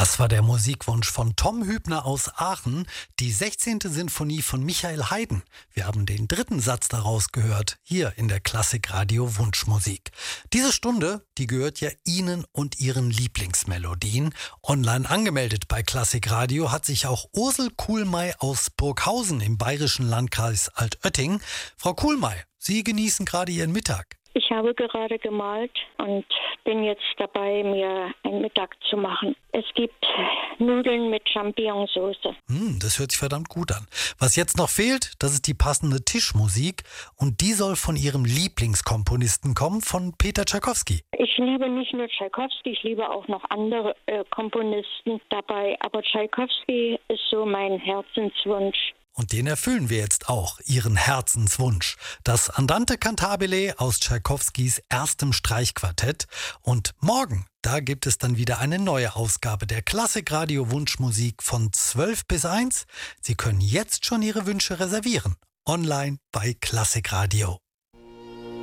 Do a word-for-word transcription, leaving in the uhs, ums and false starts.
Das war der Musikwunsch von Tom Hübner aus Aachen, die sechzehnte Sinfonie von Michael Haydn. Wir haben den dritten Satz daraus gehört, hier in der Klassikradio Wunschmusik. Diese Stunde, die gehört ja Ihnen und Ihren Lieblingsmelodien. Online angemeldet bei Klassikradio hat sich auch Ursel Kuhlmey aus Burghausen im bayerischen Landkreis Altötting. Frau Kuhlmey, Sie genießen gerade Ihren Mittag. Ich habe gerade gemalt und bin jetzt dabei, mir einen Mittag zu machen. Es gibt Nudeln mit Champignonsauce. Hm, das hört sich verdammt gut an. Was jetzt noch fehlt, das ist die passende Tischmusik. Und die soll von Ihrem Lieblingskomponisten kommen, von Peter Tschaikowski. Ich liebe nicht nur Tschaikowski, ich liebe auch noch andere äh, Komponisten dabei. Aber Tschaikowski ist so mein Herzenswunsch. Und den erfüllen wir jetzt auch, Ihren Herzenswunsch. Das Andante Cantabile aus Tschaikowskis erstem Streichquartett. Und morgen, da gibt es dann wieder eine neue Ausgabe der Klassikradio Wunschmusik von zwölf bis eins. Sie können jetzt schon Ihre Wünsche reservieren. Online bei Klassikradio.